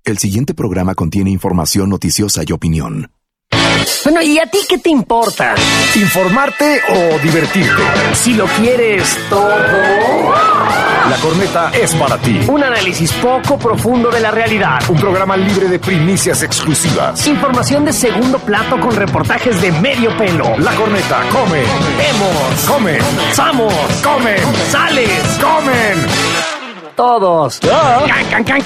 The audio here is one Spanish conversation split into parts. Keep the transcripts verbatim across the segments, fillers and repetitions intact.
El siguiente programa contiene información noticiosa y opinión. Bueno, ¿y a ti qué te importa? ¿Informarte o divertirte? Si lo quieres todo... La Corneta es para ti. Un análisis poco profundo de la realidad. Un programa libre de primicias exclusivas. Información de segundo plato con reportajes de medio pelo. La Corneta come. Vemos. Comen. Somos. Comen. Sales. Comen. Todos. Ah. Can, can, can,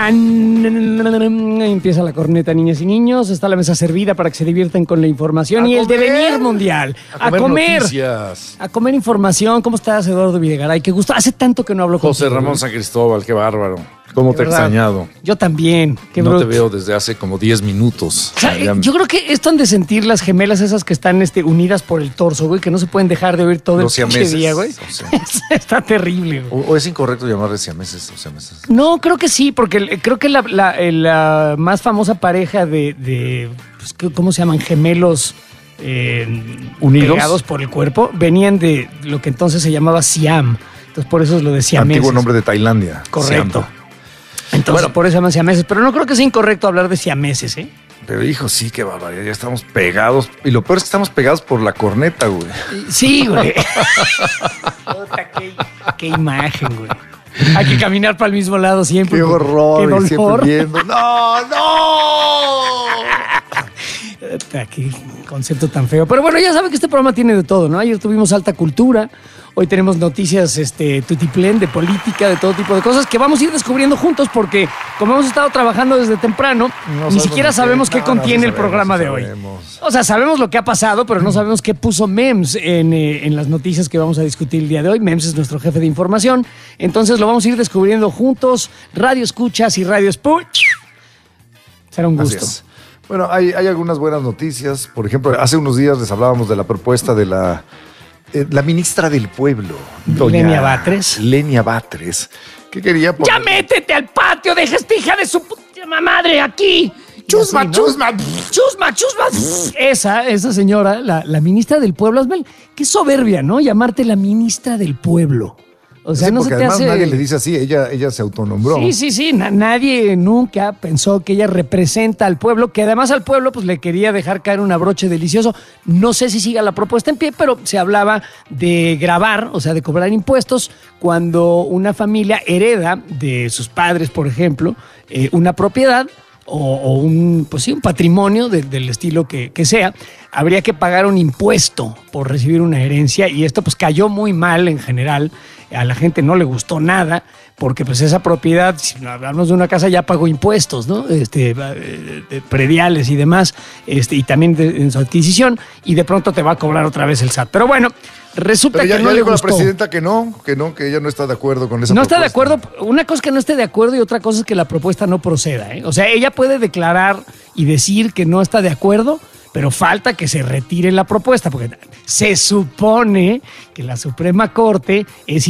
can. Empieza la corneta, niñas y niños. Está la mesa servida para que se diviertan con la información A y comer. el devenir mundial. A A comer comer. noticias. A comer información. ¿Cómo estás, Eduardo Videgaray? Qué gusto. Hace tanto que no hablo José contigo. Ramón San Cristóbal, qué bárbaro. ¿Cómo te he verdad. extrañado? Yo también. Qué No te bruto. veo desde hace como diez minutos. O sea, Ya- yo creo que esto han de sentir las gemelas esas que están este, unidas por el torso, güey, que no se pueden dejar de oír todo Los el pinche siameses, día, güey. o sea. Está terrible, güey. o, o es incorrecto llamarles siameses o siameses. No, creo que sí, porque el- creo que la, la- el, la más famosa pareja de, de pues, ¿qué- ¿cómo se llaman? Gemelos eh, ¿Unidos? pegados por el cuerpo, venían de lo que entonces se llamaba Siam. Entonces por eso es lo de siameses. Antiguo nombre de Tailandia. Correcto. Siam. Entonces Bueno. por eso se llaman siameses. Pero no creo que sea incorrecto hablar de siameses, ¿eh? Pero hijo, sí, qué barbaridad. Ya estamos pegados. Y lo peor es que estamos pegados por la corneta, güey. Sí, güey. Puta, qué, qué imagen, güey. Hay que caminar para el mismo lado siempre. Qué güey. horror. Qué y dolor. siempre viendo. ¡No, no! Puta, qué concepto tan feo. Pero bueno, ya saben que este programa tiene de todo, ¿no? Ayer tuvimos alta cultura. Hoy tenemos noticias este, tutiplén de política, de todo tipo de cosas que vamos a ir descubriendo juntos porque como hemos estado trabajando desde temprano, No ni sabemos siquiera ni qué. sabemos qué No, contiene no, sí el sabemos, programa sí de hoy. sabemos. O sea, sabemos lo que ha pasado, pero no sabemos qué puso Mems en, eh, en las noticias que vamos a discutir el día de hoy. Mems es nuestro jefe de información. Entonces lo vamos a ir descubriendo juntos. Radio Escuchas y Radio Spuch. Será un Así gusto. es. Bueno, hay, hay algunas buenas noticias. Por ejemplo, hace unos días les hablábamos de la propuesta de la, eh, la ministra del Pueblo, doña Lenia Batres. Lenia Batres, que quería poner- ¡Ya métete al patio! ¡Deja esta hija de su puta madre aquí! Chusma, Y así, ¿no? chusma. ¡Chusma, chusma! Esa, esa señora, la, la ministra del pueblo, hazme el- qué soberbia, ¿no? Llamarte la ministra del pueblo. O sea, Sí, no se porque te además hace... nadie le dice así, ella, ella se autonombró. Sí, sí, sí. na- nadie nunca pensó que ella representa al pueblo, que además al pueblo pues le quería dejar caer un abroche delicioso. No sé si siga la propuesta en pie, pero se hablaba de grabar, o sea, de cobrar impuestos cuando una familia hereda de sus padres, por ejemplo, eh, una propiedad o, o un, pues sí, un patrimonio de- del estilo que, que sea, habría que pagar un impuesto por recibir una herencia y esto pues cayó muy mal en general. A la gente no le gustó nada porque pues esa propiedad, si hablamos de una casa, ya pagó impuestos, ¿no? Este, eh, de prediales y demás, este, y también de- en su adquisición, y de pronto te va a cobrar otra vez el S A T. Pero bueno, resulta Pero ya, que no ya le dijo la gustó. presidenta que no, que no, que ella no está de acuerdo con esa No está de propuesta. acuerdo. Una cosa es que no esté de acuerdo y otra cosa es que la propuesta no proceda, ¿eh? O sea, ella puede declarar y decir que no está de acuerdo, pero falta que se retire la propuesta, porque se supone que la Suprema Corte es